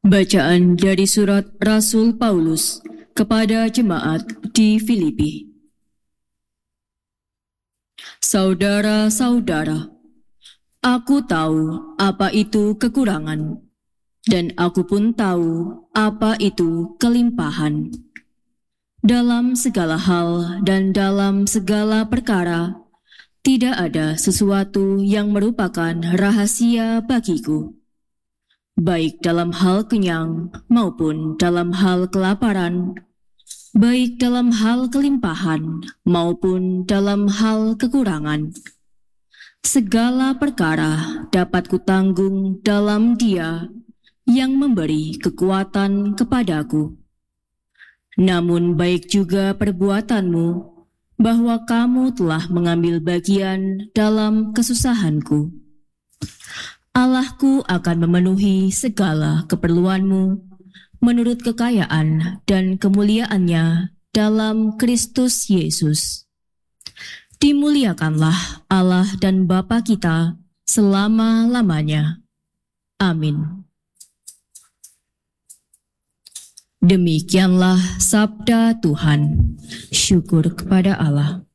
Bacaan dari surat Rasul Paulus kepada jemaat di Filipi. Saudara-saudara, aku tahu apa itu kekurangan, dan aku pun tahu apa itu kelimpahan. Dalam segala hal dan dalam segala perkara, tidak ada sesuatu yang merupakan rahasia bagiku, baik dalam hal kenyang maupun dalam hal kelaparan, baik dalam hal kelimpahan maupun dalam hal kekurangan. Segala perkara dapat kutanggung dalam Dia yang memberi kekuatan kepadaku. Namun baik juga perbuatanmu, bahwa kamu telah mengambil bagian dalam kesusahanku. Allahku akan memenuhi segala keperluanmu menurut kekayaan dan kemuliaannya dalam Kristus Yesus. Dimuliakanlah Allah dan Bapa kita selama-lamanya. Amin. Demikianlah sabda Tuhan. Syukur kepada Allah.